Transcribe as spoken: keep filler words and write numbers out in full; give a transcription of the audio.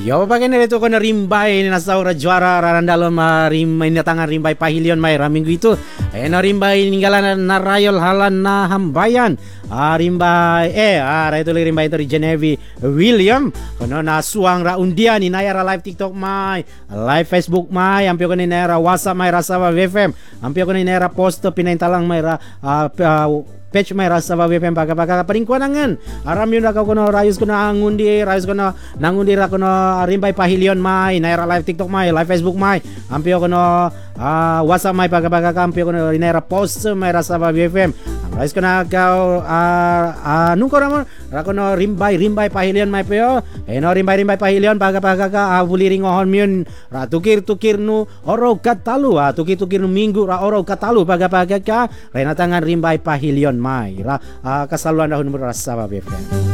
Yo bagian itu ko na rimbay ni nasa ora juara rarandalo ma rimbay na tangan rimbay pahilion may raminggu itu eh na rimbay ninggalan na rayol halan na hambayan ah rimbay eh ah itu rimbay itu di Genevi William kono na suang ra undian ni naya ra live TikTok may live Facebook may ampio ko ni naya ra WhatsApp may rasawa V F M ampio ko ni naya ra post pinaintalang may ra uh, uh, page may rasa ba W F M pagka paringkuanangan aram yun ako kuno rayos kuno angundi rayos kuno nangundi ra kuno rimbay pahilion may naira live TikTok may live Facebook may ampio kuno uh, WhatsApp may pagka ampio kuno naira post may rasa ba W F M rayos kuno ka uh, uh, nung ko ramon ra kuno rimbay rimbay pahilion may peo eno rimbay rimbay pahilion pagka pagka uh, buliring ohon yun ra tukir tukir nu oro katalu ah tukir tukir nu minggu ra oro katalu pagka pagka renatangan rimbay pahilion mai ra uh, kasaluan dahun merasa ba B F M.